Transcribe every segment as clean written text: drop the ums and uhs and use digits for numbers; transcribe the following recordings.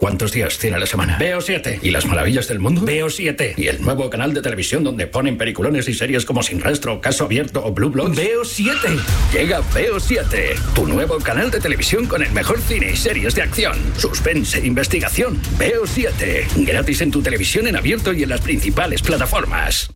¿Cuántos días tiene la semana? Veo 7. ¿Y las maravillas del mundo? Veo 7. ¿Y el nuevo canal de televisión donde ponen peliculones y series como Sin Rastro, Caso Abierto o Blue Bloods? Veo 7. Llega Veo 7, tu nuevo canal de televisión con el mejor cine y series de acción, suspense, investigación. Veo 7. Gratis en tu televisión en abierto y en las principales plataformas.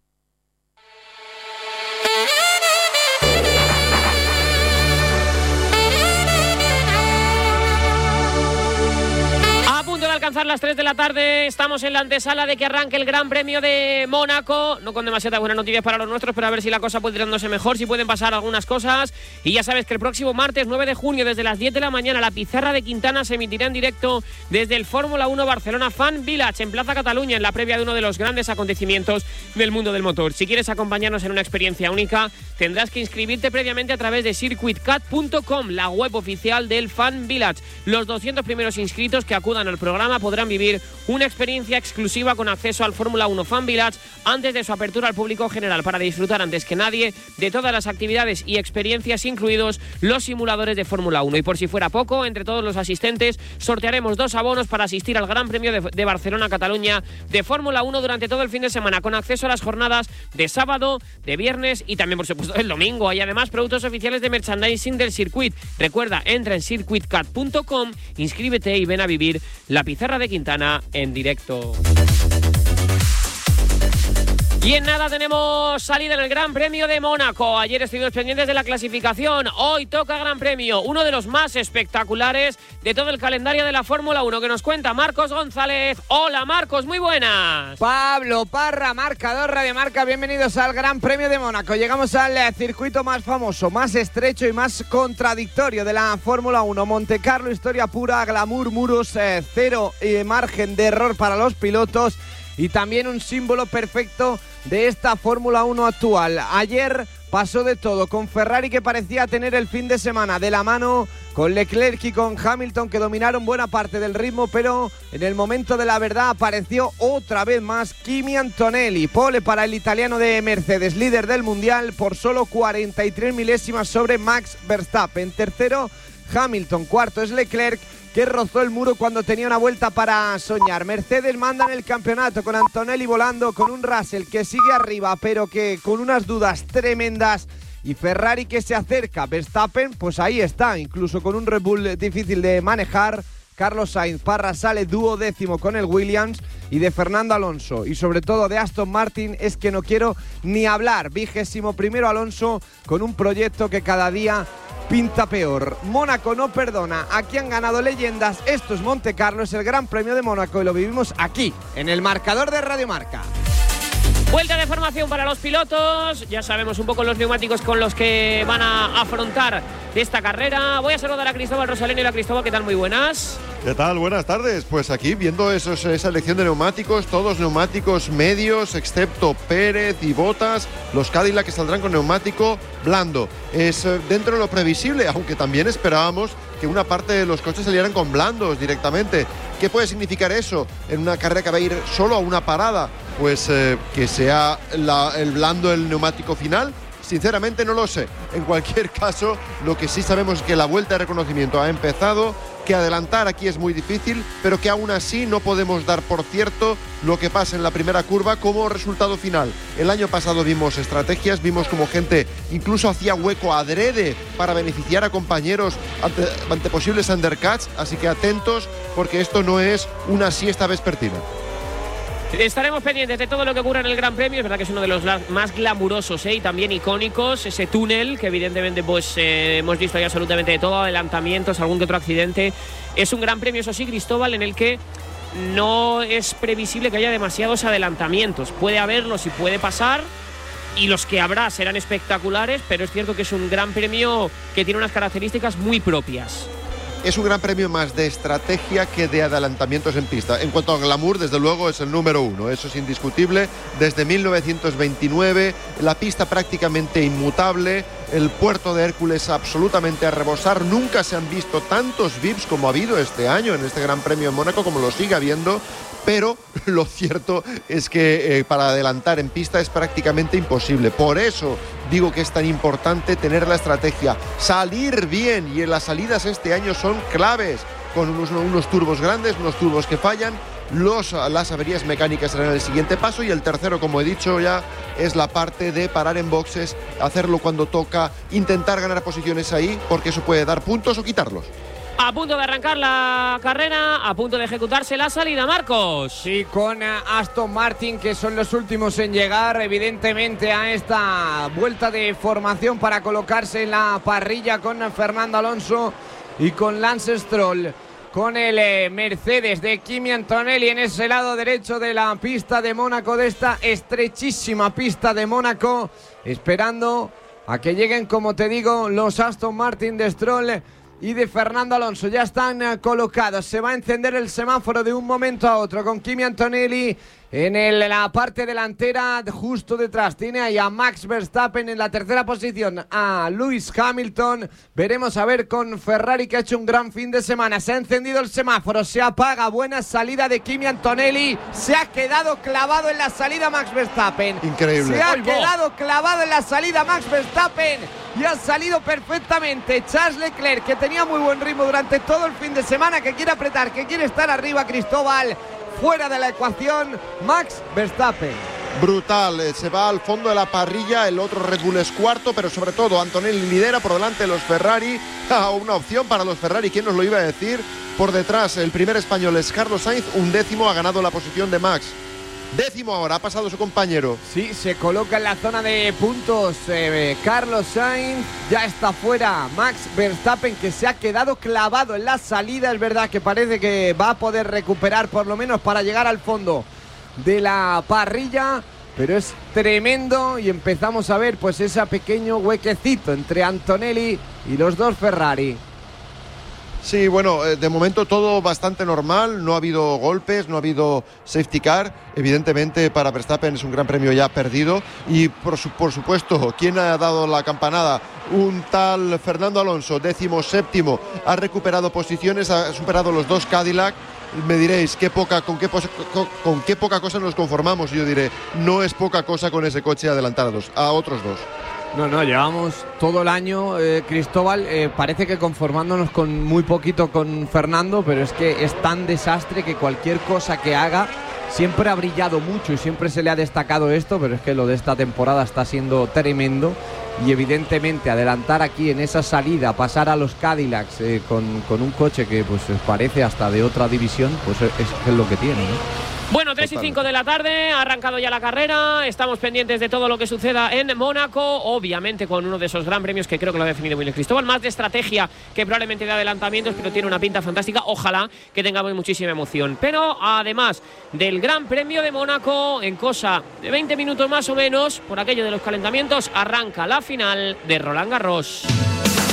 Alcanzar las 3 de la tarde, estamos en la antesala de que arranque el Gran Premio de Mónaco, no con demasiadas buenas noticias para los nuestros, pero a ver si la cosa puede ir dándose mejor, si pueden pasar algunas cosas. Y ya sabes que el próximo martes 9 de junio desde las 10 de la mañana la pizarra de Quintana se emitirá en directo desde el Fórmula 1 Barcelona Fan Village en Plaza Cataluña, en la previa de uno de los grandes acontecimientos del mundo del motor. Si quieres acompañarnos en una experiencia única, tendrás que inscribirte previamente a través de circuitcat.com, la web oficial del Fan Village. Los 200 primeros inscritos que acudan al programa podrán vivir una experiencia exclusiva con acceso al Fórmula 1 Fan Village antes de su apertura al público general, para disfrutar antes que nadie de todas las actividades y experiencias, incluidos los simuladores de Fórmula 1. Y por si fuera poco, entre todos los asistentes sortearemos 2 abonos para asistir al Gran Premio de Barcelona-Cataluña de Fórmula 1 durante todo el fin de semana, con acceso a las jornadas de sábado, de viernes y también, por supuesto, el domingo. Hay además productos oficiales de merchandising del circuit. Recuerda, entra en circuitcat.com, inscríbete y ven a vivir la pizarra de Quintana en directo. Y en nada tenemos salida en el Gran Premio de Mónaco. Ayer estuvimos pendientes de la clasificación. Hoy toca Gran Premio, uno de los más espectaculares de todo el calendario de la Fórmula 1, que nos cuenta Marcos González. Hola Marcos, muy buenas. Pablo Parra, marcador Radio Marca, bienvenidos al Gran Premio de Mónaco. Llegamos al circuito más famoso, más estrecho y más contradictorio de la Fórmula 1. Monte Carlo, historia pura, glamour, muros, cero margen de error para los pilotos. Y también un símbolo perfecto de esta Fórmula 1 actual. Ayer pasó de todo, con Ferrari que parecía tener el fin de semana de la mano, con Leclerc y con Hamilton que dominaron buena parte del ritmo, pero en el momento de la verdad apareció otra vez más Kimi Antonelli. Pole para el italiano de Mercedes, líder del Mundial por solo 43 milésimas sobre Max Verstappen. Tercero, Hamilton. Cuarto es Leclerc, que rozó el muro cuando tenía una vuelta para soñar. Mercedes manda en el campeonato con Antonelli volando, con un Russell que sigue arriba pero que con unas dudas tremendas, y Ferrari que se acerca. Verstappen pues ahí está, incluso con un Red Bull difícil de manejar. Carlos Sainz, Parra sale duodécimo con el Williams, y de Fernando Alonso y sobre todo de Aston Martin es que no quiero ni hablar. 21º Alonso, con un proyecto que cada día pinta peor. Mónaco no perdona, aquí han ganado leyendas. Esto es Monte Carlo, es el Gran Premio de Mónaco y lo vivimos aquí, en el marcador de Radio Marca. Vuelta de formación para los pilotos, ya sabemos un poco los neumáticos con los que van a afrontar esta carrera. Voy a saludar a Cristóbal Rosaleno. Y Cristóbal, ¿qué tal? Muy buenas. ¿Qué tal? Buenas tardes. Pues aquí viendo esa elección de neumáticos, todos neumáticos medios, excepto Pérez y Bottas. Los Cadillac que saldrán con neumático blando. Es dentro de lo previsible, aunque también esperábamos que una parte de los coches salieran con blandos directamente. ¿Qué puede significar eso en una carrera que va a ir solo a una parada? Pues que sea el blando el neumático final. Sinceramente no lo sé. En cualquier caso, lo que sí sabemos es que la vuelta de reconocimiento ha empezado, que adelantar aquí es muy difícil, pero que aún así no podemos dar por cierto lo que pasa en la primera curva como resultado final. El año pasado vimos estrategias, vimos como gente incluso hacía hueco adrede para beneficiar a compañeros ante posibles undercuts, así que atentos porque esto no es una siesta vespertina. Estaremos pendientes de todo lo que ocurra en el Gran Premio. Es verdad que es uno de los más glamurosos y también icónicos. Ese túnel que evidentemente pues hemos visto ahí absolutamente de todo, adelantamientos, algún que otro accidente. Es un Gran Premio, eso sí, Cristóbal, en el que no es previsible que haya demasiados adelantamientos. Puede haberlos y puede pasar, y los que habrá serán espectaculares, pero es cierto que es un Gran Premio que tiene unas características muy propias. Es un Gran Premio más de estrategia que de adelantamientos en pista. En cuanto a glamour, desde luego es el número uno, eso es indiscutible. Desde 1929, la pista prácticamente inmutable, el puerto de Hércules absolutamente a rebosar. Nunca se han visto tantos VIPs como ha habido este año en este Gran Premio en Mónaco, como lo sigue habiendo. Pero lo cierto es que para adelantar en pista es prácticamente imposible. Por eso digo que es tan importante tener la estrategia, salir bien, y en las salidas este año son claves. con unos turbos grandes, unos turbos que fallan. Las averías mecánicas serán el siguiente paso, y el tercero, como he dicho ya, es la parte de parar en boxes, hacerlo cuando toca, intentar ganar posiciones ahí, porque eso puede dar puntos o quitarlos. A punto de arrancar la carrera, a punto de ejecutarse la salida, Marcos. Sí, con Aston Martin, que son los últimos en llegar, evidentemente, a esta vuelta de formación para colocarse en la parrilla con Fernando Alonso y con Lance Stroll. Con el Mercedes de Kimi Antonelli en ese lado derecho de la pista de Mónaco, de esta estrechísima pista de Mónaco, esperando a que lleguen, como te digo, los Aston Martin de Stroll y de Fernando Alonso. Ya están colocados, se va a encender el semáforo de un momento a otro con Kimi Antonelli en la parte delantera, justo detrás tiene ahí a Max Verstappen, en la tercera posición a Lewis Hamilton. Veremos a ver con Ferrari, que ha hecho un gran fin de semana. Se ha encendido el semáforo, se apaga, buena salida de Kimi Antonelli, se ha quedado clavado en la salida Max Verstappen. Increíble. Se ha quedado clavado en la salida Max Verstappen y ha salido perfectamente Charles Leclerc, que tenía muy buen ritmo durante todo el fin de semana, que quiere apretar, que quiere estar arriba. Cristóbal, fuera de la ecuación, Max Verstappen. Brutal, se va al fondo de la parrilla, el otro Red Bull es cuarto, pero sobre todo Antonelli lidera por delante de los Ferrari. Una opción para los Ferrari, ¿quién nos lo iba a decir? Por detrás, el primer español es Carlos Sainz, 11º, ha ganado la posición de Max. 10º ahora, ha pasado su compañero. Sí, se coloca en la zona de puntos Carlos Sainz, ya está fuera Max Verstappen, que se ha quedado clavado en la salida. Es verdad que parece que va a poder recuperar por lo menos para llegar al fondo de la parrilla, pero es tremendo, y empezamos a ver pues ese pequeño huequecito entre Antonelli y los dos Ferrari. Sí, bueno, de momento todo bastante normal, no ha habido golpes, no ha habido safety car. Evidentemente para Verstappen es un gran premio ya perdido, y por supuesto, ¿quién ha dado la campanada? Un tal Fernando Alonso, 17º, ha recuperado posiciones, ha superado los dos Cadillac. Me diréis, con qué poca cosa nos conformamos. Yo diré, no es poca cosa con ese coche adelantar a otros dos. No, llevamos todo el año, Cristóbal, parece que conformándonos con muy poquito con Fernando, pero es que es tan desastre que cualquier cosa que haga siempre ha brillado mucho y siempre se le ha destacado esto, pero es que lo de esta temporada está siendo tremendo, y evidentemente adelantar aquí en esa salida, pasar a los Cadillacs con un coche que pues parece hasta de otra división, pues es lo que tiene, ¿no? Bueno, 3 y 5 de la tarde, ha arrancado ya la carrera, estamos pendientes de todo lo que suceda en Mónaco, obviamente con uno de esos gran premios que creo que lo ha definido muy bien Cristóbal, más de estrategia que probablemente de adelantamientos, pero tiene una pinta fantástica, ojalá que tengamos muchísima emoción. Pero además del Gran Premio de Mónaco, en cosa de 20 minutos más o menos, por aquello de los calentamientos, arranca la final de Roland Garros.